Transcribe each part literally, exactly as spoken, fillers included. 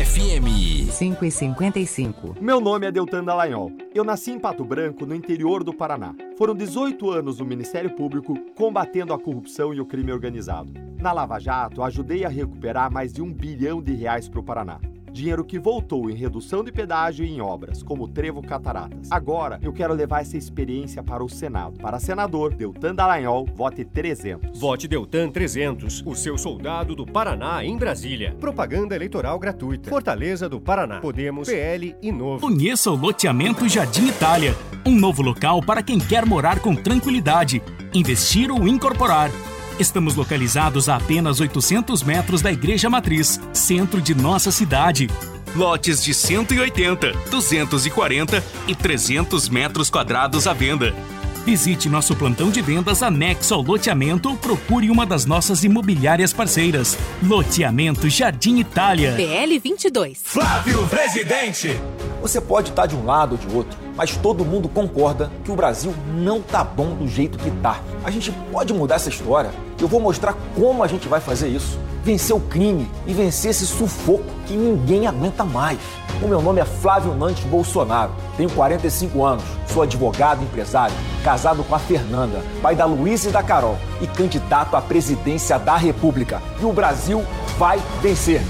F M. cinco e cinquenta e cinco. Meu nome é Deltan Dallagnol. Eu nasci em Pato Branco, no interior do Paraná. Foram dezoito anos no Ministério Público combatendo a corrupção e o crime organizado. Na Lava Jato, ajudei a recuperar mais de um bilhão de reais para o Paraná. Dinheiro que voltou em redução de pedágio e em obras, como o Trevo Cataratas. Agora, eu quero levar essa experiência para o Senado. Para senador, Deltan Dallagnol, vote trezentos. Vote Deltan trezentos, o seu soldado do Paraná em Brasília. Propaganda eleitoral gratuita. Fortaleza do Paraná. Podemos, P L e Novo. Conheça o loteamento Jardim Itália. Um novo local para quem quer morar com tranquilidade, investir ou incorporar. Estamos localizados a apenas oitocentos metros da Igreja Matriz, centro de nossa cidade. Lotes de cento e oitenta, duzentos e quarenta e trezentos metros quadrados à venda. Visite nosso plantão de vendas anexo ao loteamento ou procure uma das nossas imobiliárias parceiras. Loteamento Jardim Itália. P L vinte e dois. Flávio Presidente! Você pode estar de um lado ou de outro, mas todo mundo concorda que o Brasil não tá bom do jeito que tá. A gente pode mudar essa história. Eu vou mostrar como a gente vai fazer isso. Vencer o crime e vencer esse sufoco que ninguém aguenta mais. O meu nome é Flávio Nantes Bolsonaro. Tenho quarenta e cinco anos, sou advogado e empresário, casado com a Fernanda, pai da Luísa e da Carol e candidato à presidência da República. E o Brasil vai vencer.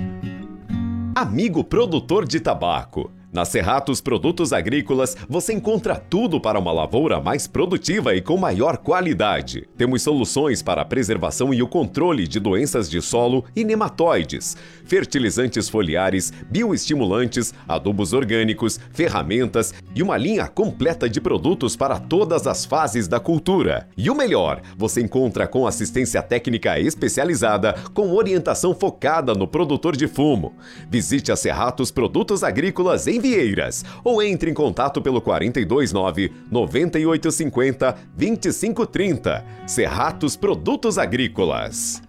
Amigo produtor de tabaco. Na Cerratos Produtos Agrícolas, você encontra tudo para uma lavoura mais produtiva e com maior qualidade. Temos soluções para a preservação e o controle de doenças de solo e nematóides, fertilizantes foliares, bioestimulantes, adubos orgânicos, ferramentas e uma linha completa de produtos para todas as fases da cultura. E o melhor, você encontra com assistência técnica especializada com orientação focada no produtor de fumo. Visite a Cerratos Produtos Agrícolas em Vieiras ou entre em contato pelo quatro dois nove, nove oito cinco zero, dois cinco três zero. Cerratos Produtos Agrícolas.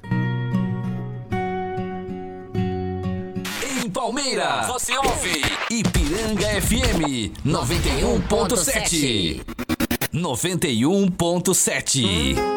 Em Palmeiras, você ouve Ipiranga F M noventa e um ponto sete. noventa e um ponto sete.